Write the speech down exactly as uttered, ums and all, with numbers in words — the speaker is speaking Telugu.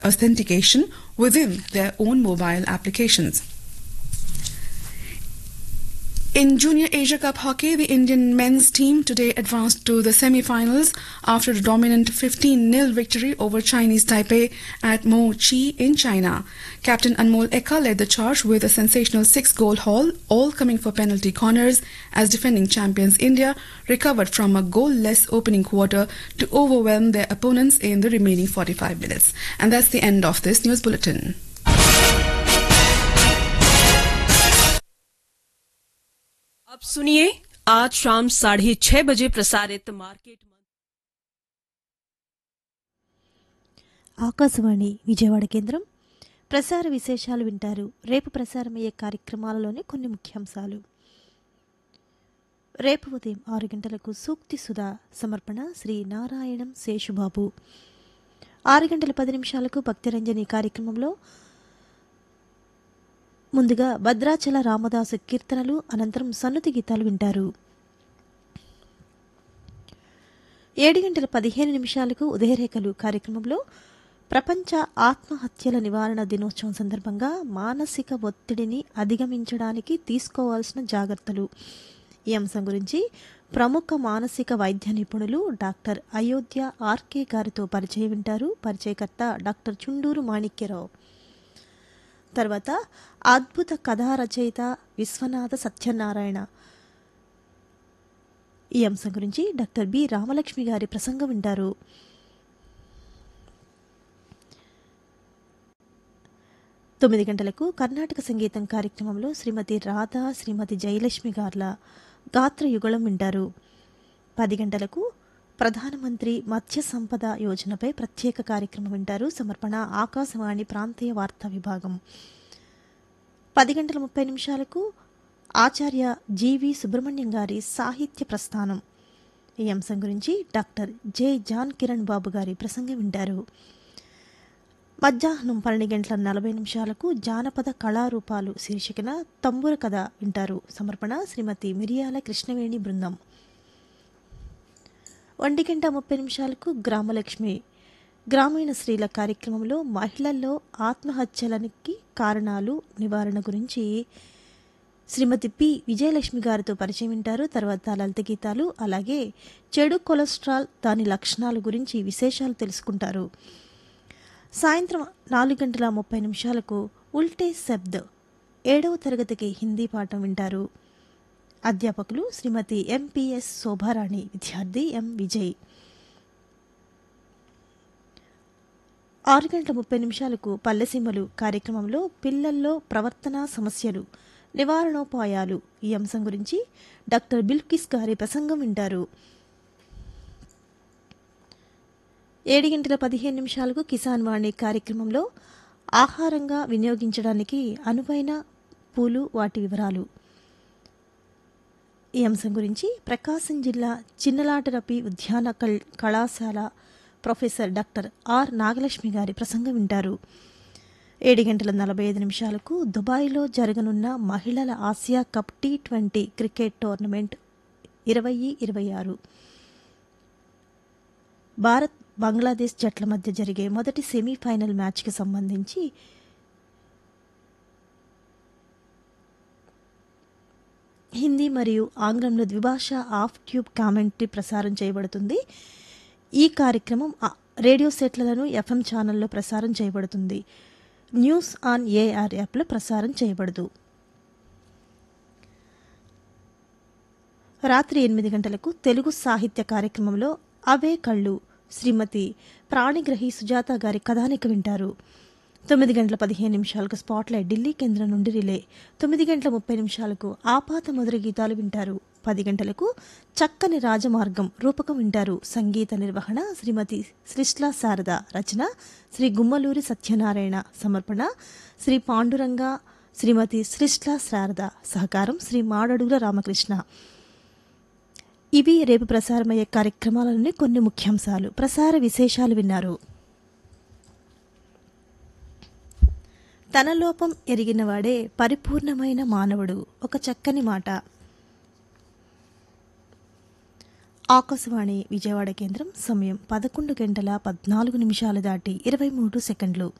authentication within their own mobile applications. In Junior Asia Cup hockey, the Indian men's team today advanced to the semi-finals after a dominant fifteen nil victory over Chinese Taipei at Mo Chi in China. Captain Anmol Eka led the charge with a sensational six-goal haul, all coming for penalty corners, as defending champions India recovered from a goal-less opening quarter to overwhelm their opponents in the remaining forty-five minutes. And that's the end of this news bulletin. अब सुनिए आज शाम साढ़े छह बजे प्रसारित मार्केट ఆకాశవాణి విజయవాడ కేంద్రం ప్రసార విశేషాలు వింటారు. రేపు ప్రసారమయ్యే కార్యక్రమాలలోని కొన్ని ముఖ్యాంశాలు. రేపు ఉదయం ఆరు గంటలకు సూక్తి సుధా సమర్పణ శ్రీ నారాయణం శేషుబాబు. ఆరు గంటల పది నిమిషాలకు భక్తిరంజని కార్యక్రమంలో ముందుగా భద్రాచల రామదాసు కీర్తనలు, అనంతరం సన్నుతి గీతాలు వింటారు. ఏడు గంటల పదిహేను నిమిషాలకు ఉదయరేఖలు కార్యక్రమంలో ప్రపంచ ఆత్మహత్యల నివారణ దినోత్సవం సందర్భంగా మానసిక ఒత్తిడిని అధిగమించడానికి తీసుకోవాల్సిన జాగ్రత్తలు ఈ అంశం గురించి ప్రముఖ మానసిక వైద్య నిపుణులు డాక్టర్ అయోధ్య ఆర్కే గారితో పరిచయం వింటారు. పరిచయకర్త డాక్టర్ చుండూరు మాణిక్యరావు. తర్వాత అద్భుత కథా రచయిత విశ్వనాథ సత్యనారాయణ ఈ అంశం గురించి డాక్టర్ బి రామలక్ష్మి గారి ప్రసంగం వింటారు. తొమ్మిది గంటలకు కర్ణాటక సంగీతం కార్యక్రమంలో శ్రీమతి రాధా, శ్రీమతి జయలక్ష్మి గార్ల గాత్ర యుగళం వింటారు. పది గంటలకు ప్రధానమంత్రి మత్స్య సంపద యోజనపై ప్రత్యేక కార్యక్రమం వింటారు. సమర్పణ ఆకాశవాణి ప్రాంతీయ వార్తా విభాగం. పది గంటల ముప్పై నిమిషాలకు ఆచార్య జీవి సుబ్రహ్మణ్యం గారి సాహిత్య ప్రస్థానం ఈ అంశం గురించి డాక్టర్ జె జాన్ కిరణ్ బాబు గారి ప్రసంగం వింటారు. మధ్యాహ్నం పన్నెండు గంటల నలభై నిమిషాలకు జానపద కళారూపాలు శీర్షికన తంబుర కథ వింటారు. సమర్పణ శ్రీమతి మిరియాల కృష్ణవేణి బృందం. ఒంటి గంట ముప్పై నిమిషాలకు గ్రామలక్ష్మి గ్రామీణ స్త్రీల కార్యక్రమంలో మహిళల్లో ఆత్మహత్యలకి కారణాలు నివారణ గురించి శ్రీమతి పి విజయలక్ష్మి గారితో పరిచయం వింటారు. తర్వాత లలిత గీతాలు, అలాగే చెడు కొలెస్ట్రాల్ దాని లక్షణాల గురించి విశేషాలు తెలుసుకుంటారు. సాయంత్రం నాలుగు గంటల ముప్పై నిమిషాలకు ఉల్టే శబ్ద్ ఏడవ తరగతికి హిందీ పాఠం వింటారు. అధ్యాపకులు శ్రీమతి ఎంపీఎస్ శోభారాణి, విద్యార్థి ఎం విజయ్. ఆరు గంటల ముప్పై నిమిషాలకు పల్లెసీమలు కార్యక్రమంలో పిల్లల్లో ప్రవర్తనా సమస్యలు, నివారణోపాయాలు ఈ అంశం గురించి డాక్టర్ బిల్కిస్ గారి ప్రసంగం వింటారు. ఏడు గంటల పదిహేను నిమిషాలకు కిసాన్ వాణి కార్యక్రమంలో ఆహారంగా వినియోగించడానికి అనువైన పూలు, వాటి వివరాలు ఈ అంశం గురించి ప్రకాశం జిల్లా చిన్నలాటరపి ఉద్యాన కళాశాల ప్రొఫెసర్ డాక్టర్ ఆర్ నాగలక్ష్మి గారి ప్రసంగం వింటారు. ఏడు గంటల నలభై ఐదు నిమిషాలకు దుబాయ్లో జరగనున్న మహిళల Asia cup T twenty cricket tournament ఇరవై ఇరవై ఆరు భారత్ బంగ్లాదేశ్ జట్ల మధ్య జరిగే మొదటి సెమీఫైనల్ మ్యాచ్కి సంబంధించి హిందీ మరియు ఆంగ్లంలో ద్విభాష ఆఫ్ ట్యూబ్ కామెంటరీ ప్రసారం చేయబడుతుంది. ఈ కార్యక్రమం రేడియో సెట్లను ఎఫ్ఎం ఛానల్లో ప్రసారం చేయబడుతుంది. న్యూస్ ఆన్ ఏఆర్ యాప్లో ప్రసారం చేయబడదు. రాత్రి ఎనిమిది గంటలకు తెలుగు సాహిత్య కార్యక్రమంలో అవే కళ్ళు శ్రీమతి ప్రాణిగ్రహి సుజాత గారి కథానిక వింటారు. తొమ్మిది గంటల పదిహేను నిమిషాలకు స్పాట్లైట్ ఢిల్లీ కేంద్రం నుండి రిలే. తొమ్మిది గంటల ముప్పై నిమిషాలకు ఆపాత మధుర గీతాలు వింటారు. పది గంటలకు చక్కని రాజమార్గం రూపకం వింటారు. సంగీత నిర్వహణ శ్రీమతి శ్రీష్లా శారద, రచన శ్రీ గుమ్మలూరి సత్యనారాయణ, సమర్పణ శ్రీ పాండురంగ శ్రీమతి శ్రీష్లా శారద, సహకారం శ్రీ మాడడుగుల రామకృష్ణ. ఇవి రేపు ప్రసారమయ్యే కార్యక్రమాలలోని కొన్ని ముఖ్యాంశాలు. ప్రసార విశేషాలు విన్నారు. తన లోపం ఎరిగినవాడే పరిపూర్ణమైన మానవుడు, ఒక చక్కని మాట. ఆకాశవాణి విజయవాడ కేంద్రం సమయం పదకొండు గంటల పద్నాలుగు నిమిషాలు దాటి ఇరవై మూడు సెకండ్లు